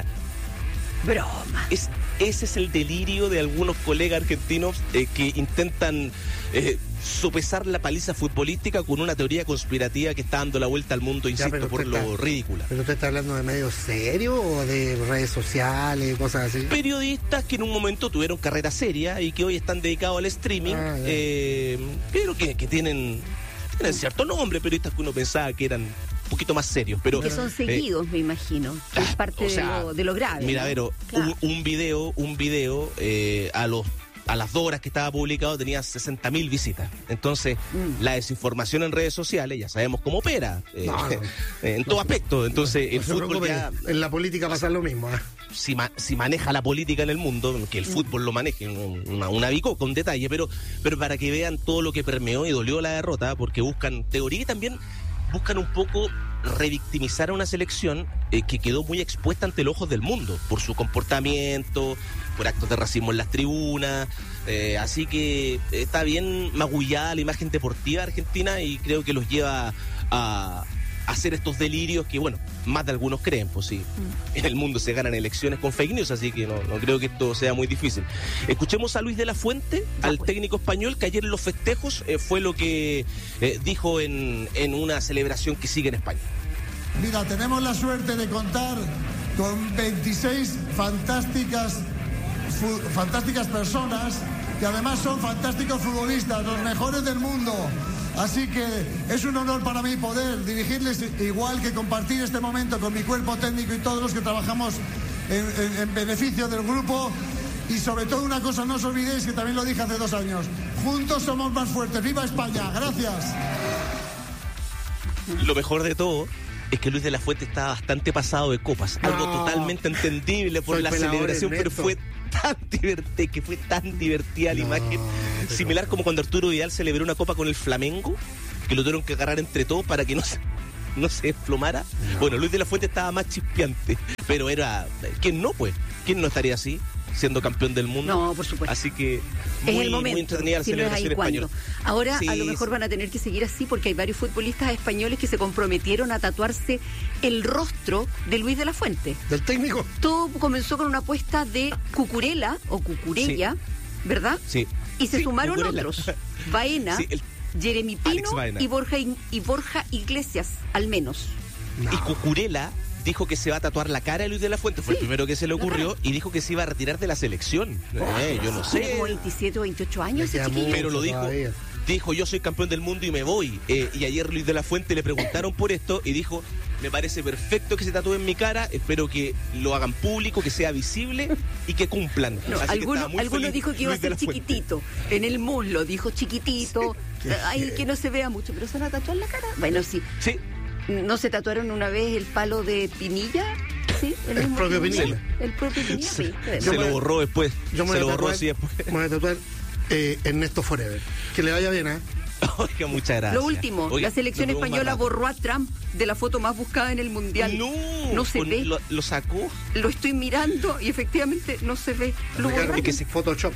Broma. Es, ese es el delirio de algunos colegas argentinos eh, que intentan eh, sopesar la paliza futbolística con una teoría conspirativa que está dando la vuelta al mundo, insisto, ya, por lo está, ridícula. ¿Pero usted está hablando de medios serios o de redes sociales, cosas así? Periodistas que en un momento tuvieron carrera seria y que hoy están dedicados al streaming, ah, eh, pero que, que tienen, tienen cierto nombre, periodistas que uno pensaba que eran un poquito más serios, pero que son seguidos, eh, me imagino, que es parte o sea, de, lo, de lo grave. Mira, ¿no? Vero, claro. un, un video, un video eh, a los a las dos horas que estaba publicado tenía sesenta mil visitas. Entonces, mm. la desinformación en redes sociales, ya sabemos cómo opera, eh, no, no, en todo no, aspecto. Entonces, no, el fútbol ya... En la política pasa lo mismo, ¿eh? Si, ma, si maneja la política en el mundo, que el fútbol lo maneje, una, una bicoca, un detalle, pero, pero para que vean todo lo que permeó y dolió la derrota, porque buscan teoría y también buscan un poco revictimizar a una selección eh, que quedó muy expuesta ante los ojos del mundo por su comportamiento, por actos de racismo en las tribunas, eh, así que está bien magullada la imagen deportiva argentina y creo que los lleva a, a hacer estos delirios que, bueno, más de algunos creen, pues sí, mm. en el mundo se ganan elecciones con fake news, así que no, no creo que esto sea muy difícil. Escuchemos a Luis de la Fuente, ya, al pues. técnico español, que ayer en los festejos eh, fue lo que eh, dijo en, en una celebración que sigue en España. Mira, tenemos la suerte de contar con veintiséis fantásticas, fu- fantásticas personas que además son fantásticos futbolistas, los mejores del mundo. Así que es un honor para mí poder dirigirles, igual que compartir este momento con mi cuerpo técnico y todos los que trabajamos en, en, en beneficio del grupo. Y sobre todo una cosa, no os olvidéis que también lo dije hace dos años, juntos somos más fuertes. ¡Viva España! Gracias. Lo mejor de todo es que Luis de la Fuente estaba bastante pasado de copas, no, algo totalmente entendible por la celebración, pero fue tan divertida, que fue tan divertida la no, imagen, pero... similar como cuando Arturo Vidal celebró una copa con el Flamengo, que lo tuvieron que agarrar entre todos para que no se, no se desplomara. No. Bueno, Luis de la Fuente estaba más chispeante, pero era, ¿quién no pues? ¿Quién no estaría así? Siendo campeón del mundo. No, por supuesto. Así que muy, es el momento, muy entretenida la si celebración no española. Ahora sí, a lo mejor van a tener que seguir así porque hay varios futbolistas españoles que se comprometieron a tatuarse el rostro de Luis de la Fuente. ¿Del técnico? Todo comenzó con una apuesta de Cucurella o Cucurella, sí. ¿verdad? Sí. Y se sí, sumaron Cucurella. otros. Baena, sí, el... Jeremy Pino y Borja, y Borja Iglesias, al menos. No. Y Cucurella dijo que se va a tatuar la cara de Luis de la Fuente, fue sí, el primero que se le ocurrió, y dijo que se iba a retirar de la selección. Oh, eh, yo no sé. Tiene como veintisiete o veintiocho años ese chiquillo. Pero lo dijo, dijo, yo soy campeón del mundo y me voy. Eh, y ayer Luis de la Fuente le preguntaron por esto y dijo, me parece perfecto que se tatúe en mi cara, espero que lo hagan público, que sea visible y que cumplan. No, Así alguno que alguno dijo que iba a ser chiquitito, en el muslo, dijo chiquitito, sí, ay, que no se vea mucho, pero se van a tatuar la cara. Bueno, sí. Sí. ¿No se tatuaron una vez el palo de Pinilla? Sí, el, el propio Pinilla. El propio Pinilla, sí. Se, se lo borró después. Yo me se lo tatuar, borró así después. Me voy a tatuar eh, Ernesto Forever. Que le vaya bien, ¿eh? Oiga, muchas gracias. Lo último, Oiga, la selección española borró a Trump de la foto más buscada en el Mundial. No, no se ve. Lo, lo sacó. Lo estoy mirando y efectivamente no se ve. Lo borraron. Que se Photoshop.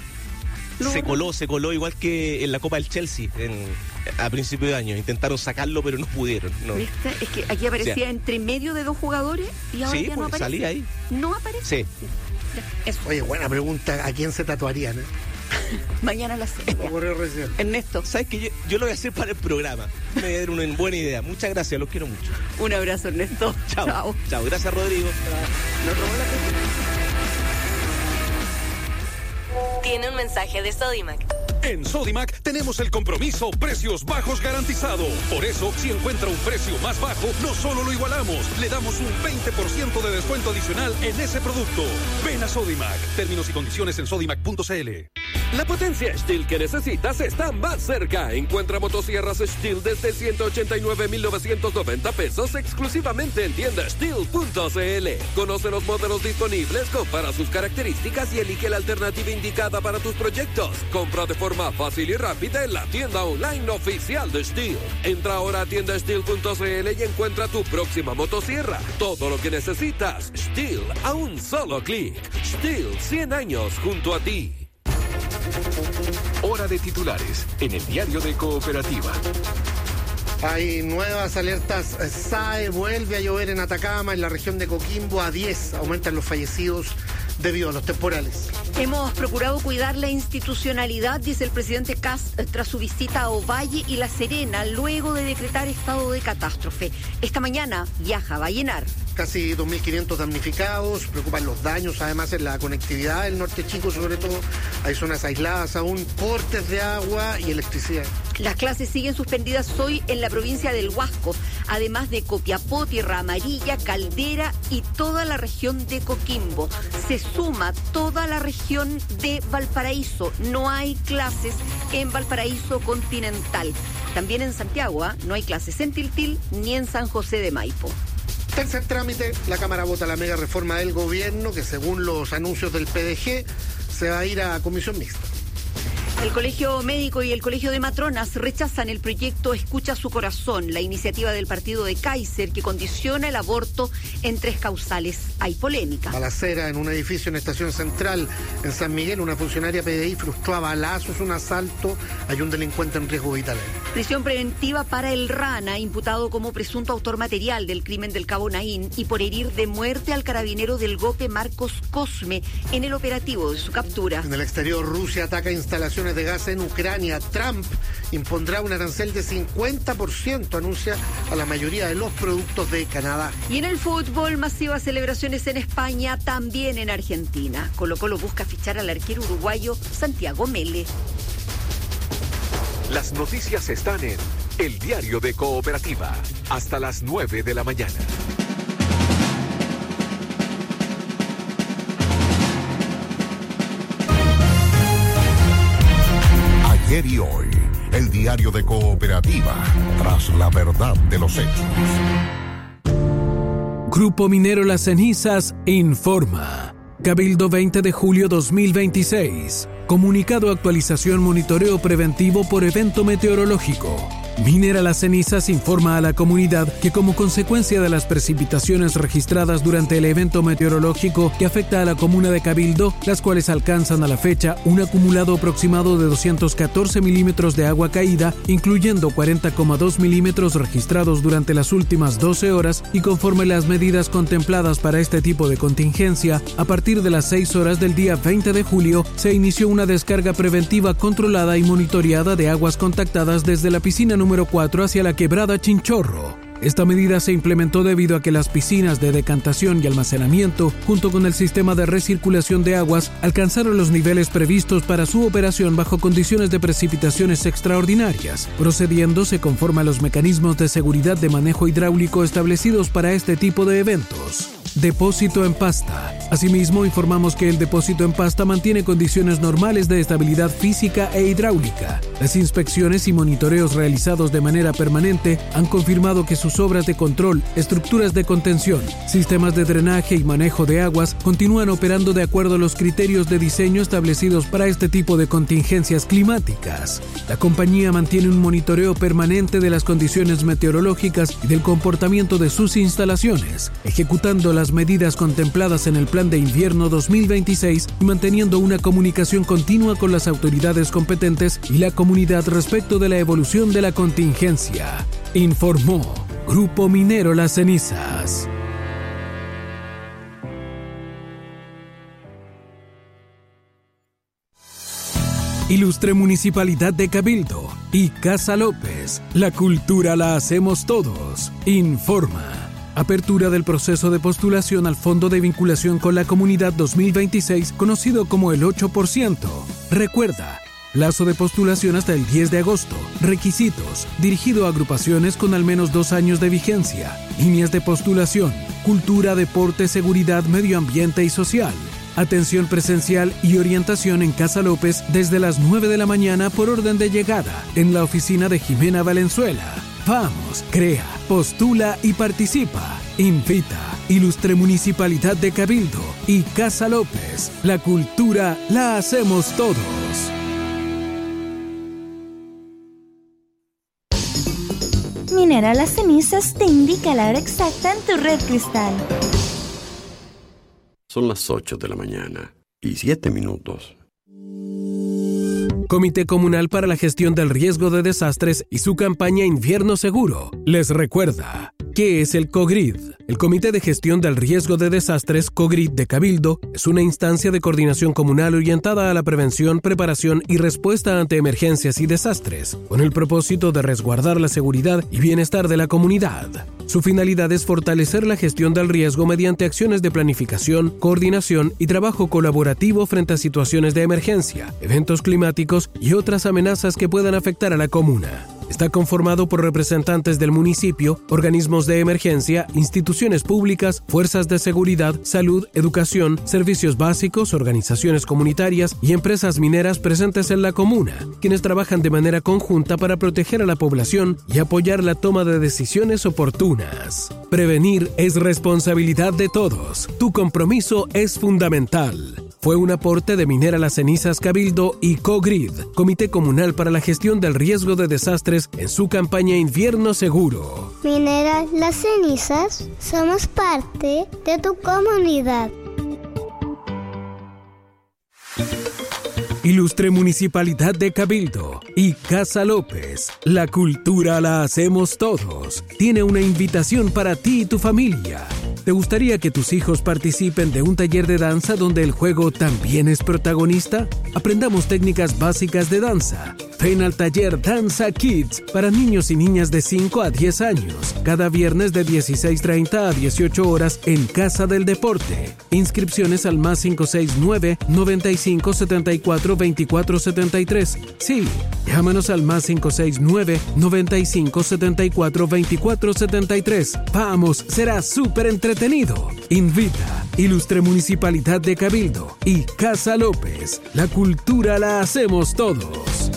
Se coló, se coló igual que en la Copa del Chelsea en, a principio de año. Intentaron sacarlo, pero no pudieron. No. ¿Viste? Es que aquí aparecía o sea, entre medio de dos jugadores y ahora sí, ya no aparece. Salía ahí. No aparece. Sí. Eso. Oye, buena pregunta. ¿A quién se tatuarían? Eh? Mañana a las seis. Ernesto. ¿Sabes qué? Yo, yo lo voy a hacer para el programa. Me voy a dar una buena idea. Muchas gracias, los quiero mucho. Un abrazo, Ernesto. Chao. Chao. Chao. Gracias, Rodrigo. Nos robó la pregunta. Tiene un mensaje de Sodimac. En Sodimac tenemos el compromiso precios bajos garantizado. Por eso, si encuentra un precio más bajo, no solo lo igualamos, le damos un veinte por ciento de descuento adicional en ese producto. Ven a Sodimac. Términos y condiciones en sodimac punto c l. La potencia Stihl que necesitas está más cerca. Encuentra motosierras Stihl desde ciento ochenta y nueve mil novecientos noventa pesos exclusivamente en tienda stihl punto c l. Conoce los modelos disponibles, compara sus características y elige la alternativa indicada para tus proyectos. Compra de forma fácil y rápida en la tienda online oficial de Stihl. Entra ahora a tienda stihl punto c l y encuentra tu próxima motosierra. Todo lo que necesitas, Stihl a un solo clic. Stihl, cien años junto a ti. Hora de titulares en el diario de Cooperativa. Hay nuevas alertas. S A E vuelve a llover en Atacama, en la región de Coquimbo, a diez. Aumentan los fallecidos debido a los temporales. Hemos procurado cuidar la institucionalidad, dice el presidente Kast, tras su visita a Ovalle y La Serena, luego de decretar estado de catástrofe. Esta mañana viaja a Vallenar. Casi dos mil quinientos damnificados, preocupan los daños, además en la conectividad del norte chico, sobre todo. Hay zonas aisladas aún, cortes de agua y electricidad. Las clases siguen suspendidas hoy en la provincia del Huasco, además de Copiapó, Tierra Amarilla, Caldera y toda la región de Coquimbo. Se suma toda la región de Valparaíso. No hay clases en Valparaíso continental. También en Santiago, ¿eh? No hay clases en Tiltil ni en San José de Maipo. Tercer trámite, la Cámara vota la mega reforma del gobierno que según los anuncios del P D G se va a ir a comisión mixta. El Colegio Médico y el Colegio de Matronas rechazan el proyecto Escucha su Corazón, la iniciativa del partido de Kaiser que condiciona el aborto en tres causales. Hay polémica. Balacera en un edificio en Estación Central, en San Miguel. Una funcionaria P D I frustró a balazos un asalto. Hay un delincuente en riesgo vital. Prisión preventiva para el Rana, imputado como presunto autor material del crimen del Cabo Naín y por herir de muerte al carabinero del Gope Marcos Cosme en el operativo de su captura. En el exterior, Rusia ataca instalaciones exportaciones de gas en Ucrania. Trump impondrá un arancel de cincuenta por ciento, anuncia a la mayoría de los productos de Canadá. Y en el fútbol, masivas celebraciones en España, también en Argentina. Colo-Colo busca fichar al arquero uruguayo Santiago Mele. Las noticias están en El Diario de Cooperativa, hasta las nueve de la mañana. Ayer y hoy, El Diario de Cooperativa, tras la verdad de los hechos. Grupo Minero Las Cenizas informa. Cabildo veinte de julio dos mil veintiséis. Comunicado actualización monitoreo preventivo por evento meteorológico. Minera Las Cenizas informa a la comunidad que como consecuencia de las precipitaciones registradas durante el evento meteorológico que afecta a la comuna de Cabildo, las cuales alcanzan a la fecha un acumulado aproximado de doscientos catorce milímetros de agua caída, incluyendo cuarenta coma dos milímetros registrados durante las últimas doce horas, y conforme las medidas contempladas para este tipo de contingencia, a partir de las seis horas del día veinte de julio se inició una descarga preventiva controlada y monitoreada de aguas contactadas desde la piscina número cuatro hacia la quebrada Chinchorro. Esta medida se implementó debido a que las piscinas de decantación y almacenamiento, junto con el sistema de recirculación de aguas, alcanzaron los niveles previstos para su operación bajo condiciones de precipitaciones extraordinarias, procediéndose conforme a los mecanismos de seguridad de manejo hidráulico establecidos para este tipo de eventos. Depósito en pasta. Asimismo, informamos que el depósito en pasta mantiene condiciones normales de estabilidad física e hidráulica. Las inspecciones y monitoreos realizados de manera permanente han confirmado que sus obras de control, estructuras de contención, sistemas de drenaje y manejo de aguas continúan operando de acuerdo a los criterios de diseño establecidos para este tipo de contingencias climáticas. La compañía mantiene un monitoreo permanente de las condiciones meteorológicas y del comportamiento de sus instalaciones, ejecutando las medidas contempladas en el Plan de Invierno dos mil veintiséis y manteniendo una comunicación continua con las autoridades competentes y la comunidad respecto de la evolución de la contingencia. Informó Grupo Minero Las Cenizas. Ilustre Municipalidad de Cabildo y Casa López. La cultura la hacemos todos. Informa. Apertura del proceso de postulación al Fondo de Vinculación con la Comunidad dos mil veintiséis, conocido como el ocho por ciento. Recuerda, plazo de postulación hasta el diez de agosto. Requisitos: dirigido a agrupaciones con al menos dos años de vigencia. Líneas de postulación: cultura, deporte, seguridad, medio ambiente y social. Atención presencial y orientación en Casa López desde las nueve de la mañana por orden de llegada en la oficina de Jimena Valenzuela. Vamos, crea, postula y participa. Invita Ilustre Municipalidad de Cabildo y Casa López. La cultura la hacemos todos. Minera Las Cenizas te indica la hora exacta en tu red cristal. Son las ocho de la mañana y siete minutos. Comité Comunal para la Gestión del Riesgo de Desastres y su campaña Invierno Seguro les recuerda: ¿qué es el COGRID? El Comité de Gestión del Riesgo de Desastres, COGRID de Cabildo, es una instancia de coordinación comunal orientada a la prevención, preparación y respuesta ante emergencias y desastres, con el propósito de resguardar la seguridad y bienestar de la comunidad. Su finalidad es fortalecer la gestión del riesgo mediante acciones de planificación, coordinación y trabajo colaborativo frente a situaciones de emergencia, eventos climáticos y otras amenazas que puedan afectar a la comuna. Está conformado por representantes del municipio, organismos de emergencia, instituciones públicas, fuerzas de seguridad, salud, educación, servicios básicos, organizaciones comunitarias y empresas mineras presentes en la comuna, quienes trabajan de manera conjunta para proteger a la población y apoyar la toma de decisiones oportunas. Prevenir es responsabilidad de todos. Tu compromiso es fundamental. Fue un aporte de Minera Las Cenizas Cabildo y COGRID, Comité Comunal para la Gestión del Riesgo de Desastres, en su campaña Invierno Seguro. Minera Las Cenizas, somos parte de tu comunidad. Ilustre Municipalidad de Cabildo y Casa López. La cultura la hacemos todos. Tiene una invitación para ti y tu familia. ¿Te gustaría que tus hijos participen de un taller de danza donde el juego también es protagonista? Aprendamos técnicas básicas de danza. Ven al taller Danza Kids para niños y niñas de cinco a diez años, cada viernes de dieciséis treinta a dieciocho horas en Casa del Deporte. Inscripciones al más cinco seis nueve, noventa y cinco, setenta y cuatro, veinticuatro setenta y tres. Sí, llámanos al más cinco seis nueve, noventa y cinco, setenta y cuatro, veinticuatro setenta y tres. Vamos, será súper entretenido. Invita Ilustre Municipalidad de Cabildo y Casa López. La cultura la hacemos todos.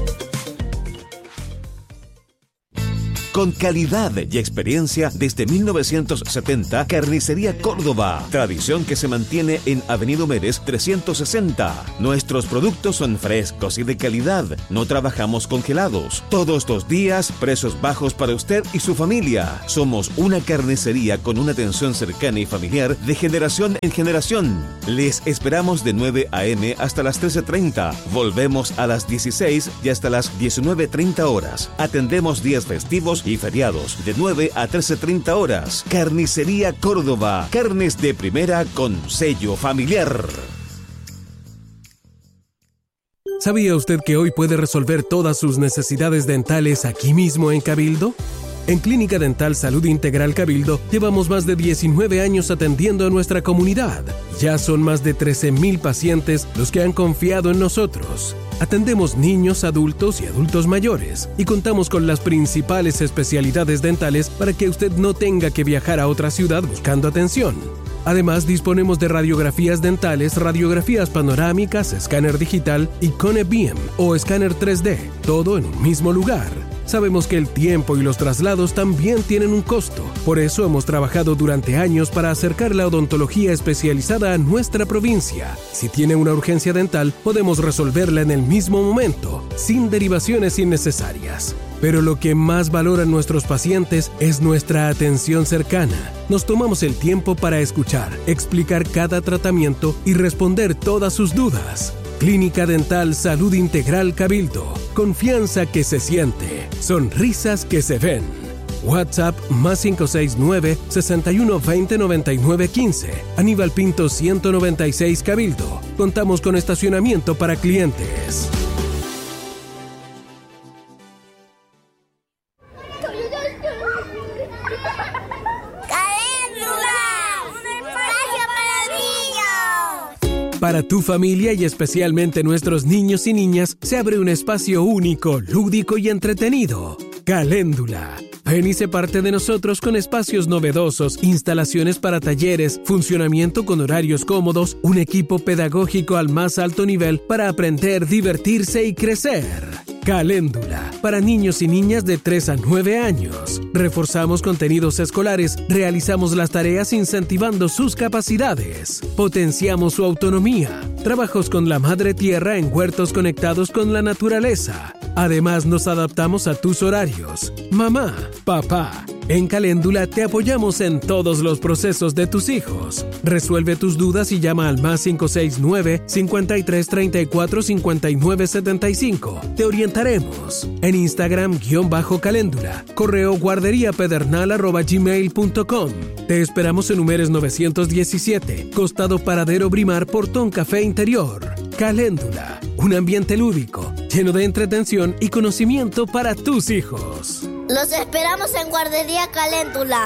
Con calidad y experiencia desde mil novecientos setenta, Carnicería Córdoba. Tradición que se mantiene en Avenida Humérez trescientos sesenta. Nuestros productos son frescos y de calidad. No trabajamos congelados. Todos los días, precios bajos para usted y su familia. Somos una carnicería con una atención cercana y familiar de generación en generación. Les esperamos de nueve a eme hasta las trece treinta. Volvemos a las dieciséis y hasta las diecinueve treinta horas. Atendemos días festivos y feriados de nueve a trece treinta horas. Carnicería Córdoba. Carnes de primera con sello familiar. ¿Sabía usted que hoy puede resolver todas sus necesidades dentales aquí mismo en Cabildo? En Clínica Dental Salud Integral Cabildo llevamos más de diecinueve años atendiendo a nuestra comunidad. Ya son más de trece mil pacientes los que han confiado en nosotros. Atendemos niños, adultos y adultos mayores y contamos con las principales especialidades dentales para que usted no tenga que viajar a otra ciudad buscando atención. Además, disponemos de radiografías dentales, radiografías panorámicas, escáner digital y Cone B I M o escáner tres D, todo en un mismo lugar. Sabemos que el tiempo y los traslados también tienen un costo. Por eso hemos trabajado durante años para acercar la odontología especializada a nuestra provincia. Si tiene una urgencia dental, podemos resolverla en el mismo momento, sin derivaciones innecesarias. Pero lo que más valoran nuestros pacientes es nuestra atención cercana. Nos tomamos el tiempo para escuchar, explicar cada tratamiento y responder todas sus dudas. Clínica Dental Salud Integral Cabildo. Confianza que se siente. Sonrisas que se ven. WhatsApp más cinco seis nueve, sesenta y uno veinte, noventa y nueve quince. Aníbal Pinto ciento noventa y seis Cabildo. Contamos con estacionamiento para clientes. Para tu familia y especialmente nuestros niños y niñas, se abre un espacio único, lúdico y entretenido. Caléndula. Ven y sé parte de nosotros con espacios novedosos, instalaciones para talleres, funcionamiento con horarios cómodos, un equipo pedagógico al más alto nivel para aprender, divertirse y crecer. Caléndula, para niños y niñas de tres a nueve años. Reforzamos contenidos escolares, realizamos las tareas incentivando sus capacidades. Potenciamos su autonomía. Trabajos con la madre tierra en huertos conectados con la naturaleza. Además, nos adaptamos a tus horarios. Mamá, papá, en Caléndula te apoyamos en todos los procesos de tus hijos. Resuelve tus dudas y llama al más cinco seis nueve, cincuenta y tres treinta y cuatro cincuenta y nueve setenta y cinco. Te orientaremos. En Instagram, guión bajo Caléndula. Correo guarderiapedernal arroba gmail punto com. Te esperamos en Humérez novecientos diecisiete, Costado Paradero Brimar, Portón Café Interior. Caléndula, un ambiente lúdico, lleno de entretención y conocimiento para tus hijos. Los esperamos en Guardería Caléndula.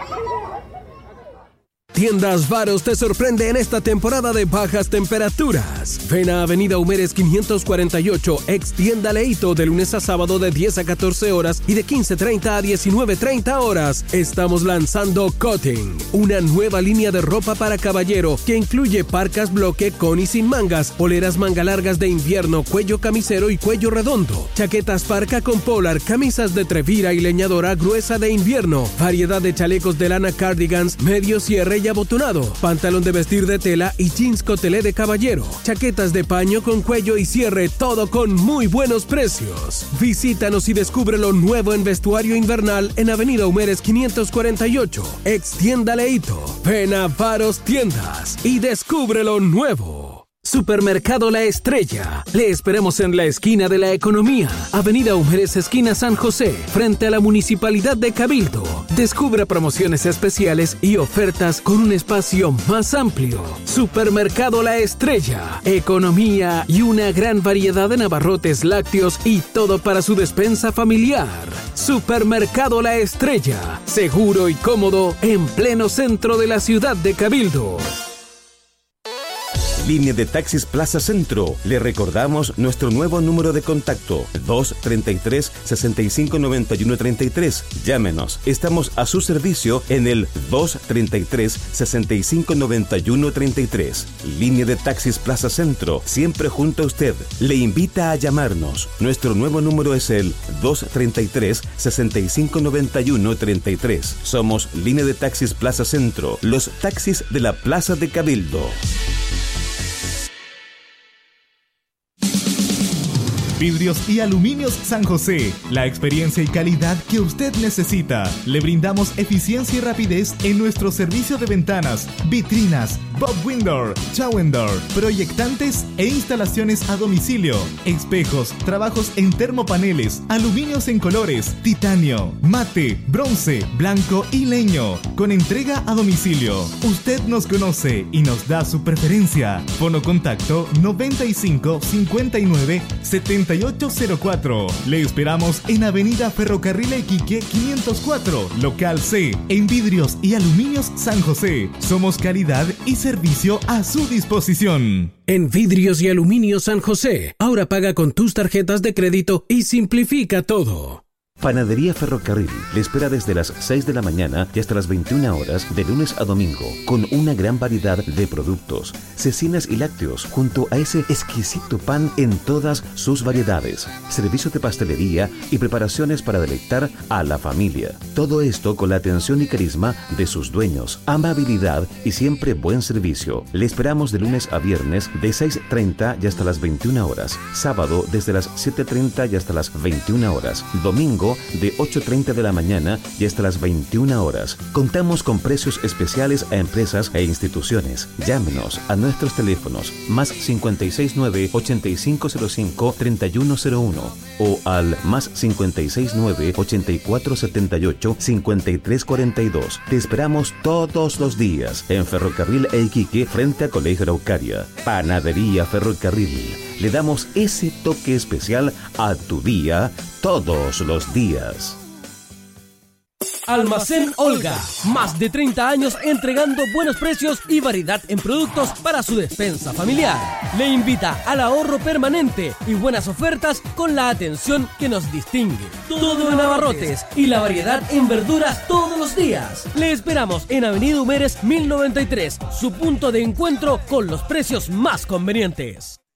Tiendas Varos te sorprende en esta temporada de bajas temperaturas. Ven a Avenida Humérez quinientos cuarenta y ocho, ex Tienda Leito, de lunes a sábado de diez a catorce horas y de quince treinta a diecinueve treinta horas. Estamos lanzando Cutting, una nueva línea de ropa para caballero que incluye parcas bloque con y sin mangas, poleras manga largas de invierno, cuello camisero y cuello redondo, chaquetas parca con polar, camisas de trevira y leñadora gruesa de invierno, variedad de chalecos de lana, cardigans, medio cierre y abotonado, pantalón de vestir de tela y jeans cotelé de caballero, chaquetas de paño con cuello y cierre, todo con muy buenos precios. Visítanos y descubre lo nuevo en vestuario invernal en Avenida Humérez quinientos cuarenta y ocho, ex Tienda Leito. Ven a Varos Tiendas y descubre lo nuevo. Supermercado La Estrella. Le esperamos en la esquina de la Economía, Avenida Humberes, esquina San José, frente a la Municipalidad de Cabildo. Descubra promociones especiales y ofertas con un espacio más amplio. Supermercado La Estrella. Economía y una gran variedad de abarrotes lácteos y todo para su despensa familiar. Supermercado La Estrella. Seguro y cómodo en pleno centro de la ciudad de Cabildo. Línea de Taxis Plaza Centro. Le recordamos nuestro nuevo número de contacto, dos treinta y tres, sesenta y cinco, noventa y uno treinta y tres. Llámenos. Estamos a su servicio en el dos treinta y tres, sesenta y cinco, noventa y uno treinta y tres. Línea de Taxis Plaza Centro, siempre junto a usted. Le invita a llamarnos. Nuestro nuevo número es el dos treinta y tres, sesenta y cinco, noventa y uno treinta y tres. Somos Línea de Taxis Plaza Centro, los taxis de la Plaza de Cabildo. Vidrios y Aluminios San José, la experiencia y calidad que usted necesita. Le brindamos eficiencia y rapidez en nuestro servicio de ventanas, vitrinas, Bob Window, Shower Door, proyectantes e instalaciones a domicilio, espejos, trabajos en termopaneles, aluminios en colores, titanio, mate, bronce, blanco y leño, con entrega a domicilio. Usted nos conoce y nos da su preferencia. Fono contacto noventa y cinco, cincuenta y nueve, setenta y ocho cero cuatro. Le esperamos en Avenida Ferrocarril Iquique quinientos cuatro, local C, en Vidrios y Aluminios San José. Somos calidad y servicio a su disposición. En Vidrios y Aluminios San José, ahora paga con tus tarjetas de crédito y simplifica todo. Panadería Ferrocarril le espera desde las seis de la mañana y hasta las veintiuna horas de lunes a domingo, con una gran variedad de productos, cecinas y lácteos, junto a ese exquisito pan en todas sus variedades, servicio de pastelería y preparaciones para deleitar a la familia. Todo esto con la atención y carisma de sus dueños, amabilidad y siempre buen servicio. Le esperamos de lunes a viernes de seis treinta y hasta las veintiuna horas, sábado desde las siete treinta y hasta las veintiuna horas, domingo de ocho treinta de la mañana y hasta las veintiuna horas. Contamos con precios especiales a empresas e instituciones. Llámenos a nuestros teléfonos más cincuenta y seis nueve, ochenta y cinco cero cinco, treinta y uno cero uno o al más cincuenta y seis nueve, ochenta y cuatro setenta y ocho, cincuenta y tres cuarenta y dos. Te esperamos todos los días en Ferrocarril e Iquique frente a Colegio Araucaria. Panadería Ferrocarril. Le damos ese toque especial a tu día todos los días. Almacén Olga, más de treinta años entregando buenos precios y variedad en productos para su despensa familiar. Le invita al ahorro permanente y buenas ofertas con la atención que nos distingue. Todo en abarrotes y la variedad en verduras todos los días. Le esperamos en Avenida Humberes mil noventa y tres, su punto de encuentro con los precios más convenientes.